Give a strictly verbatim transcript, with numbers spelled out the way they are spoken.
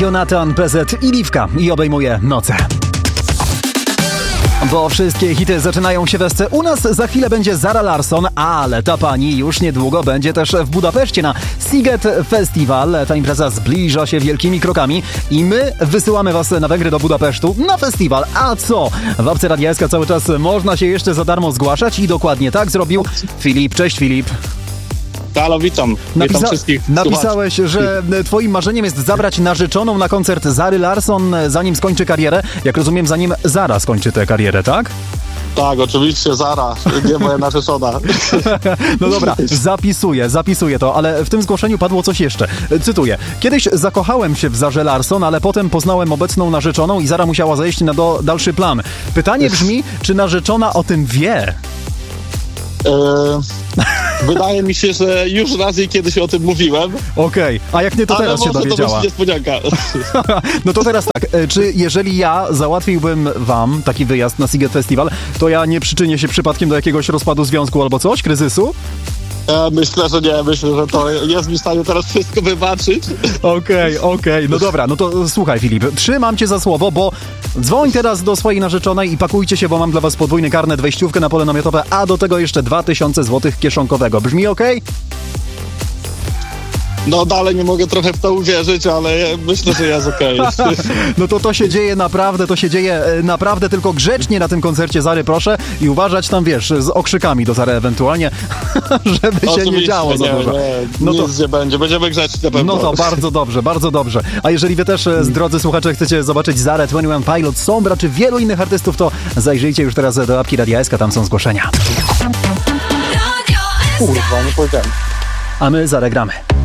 Jonathan, P Z i Liwka i obejmuje noce. Bo wszystkie hity zaczynają się w Esce. U nas za chwilę będzie Zara Larsson, ale ta pani już niedługo będzie też w Budapeszcie na Sziget Festival. Ta impreza zbliża się wielkimi krokami i my wysyłamy was na Węgry do Budapesztu na festiwal. A co? W apce Radia S K cały czas można się jeszcze za darmo zgłaszać i dokładnie tak zrobił Filip. Cześć Filip. Halo, witam. Napisa- witam wszystkich. Napisałeś, że twoim marzeniem jest zabrać narzeczoną na koncert Zary Larsson, zanim skończy karierę. Jak rozumiem, zanim Zara skończy tę karierę, tak? Tak, oczywiście, Zara, nie moja narzeczona. No dobra, zapisuję, zapisuję to, ale w tym zgłoszeniu padło coś jeszcze. Cytuję. Kiedyś zakochałem się w Zarze Larsson, ale potem poznałem obecną narzeczoną i Zara musiała zejść na do, dalszy plan. Pytanie brzmi, czy narzeczona o tym wie? Eee, wydaje mi się, że już raz jej kiedyś o tym mówiłem. Okej, okay. A jak nie, to ale teraz się dowiedziała. To niespodzianka. No to teraz tak, czy jeżeli ja załatwiłbym wam taki wyjazd na Sziget Festival, to ja nie przyczynię się przypadkiem do jakiegoś rozpadu związku albo coś, kryzysu? Ja myślę, że nie. Myślę, że to jest mi w stanie teraz wszystko wybaczyć. Okej, okay, okej. Okay. No dobra, no to słuchaj Filip, trzymam cię za słowo, bo dzwoń teraz do swojej narzeczonej i pakujcie się, bo mam dla was podwójny karnet, wejściówkę na pole namiotowe, a do tego jeszcze dwa tysiące złotych kieszonkowego. Brzmi okej? Okay? No dalej nie mogę trochę w to uwierzyć, ale myślę, że jest okej. Okay. No to to się dzieje naprawdę, to się dzieje naprawdę, tylko grzecznie na tym koncercie Zary, proszę, i uważać tam, wiesz, z okrzykami do Zary ewentualnie, żeby Oczywiście, się nie działo za nie, dużo. Nie, no nic to, nie będzie, będziemy grzeczni na pewno. No to bardzo dobrze, bardzo dobrze. A jeżeli wy też, drodzy słuchacze, chcecie zobaczyć Zarę, dwadzieścia jeden Pilot, Sombra czy wielu innych artystów, to zajrzyjcie już teraz do apki Radia S K, tam są zgłoszenia. Kurwa, nie powiedziałem. A my Zarę gramy.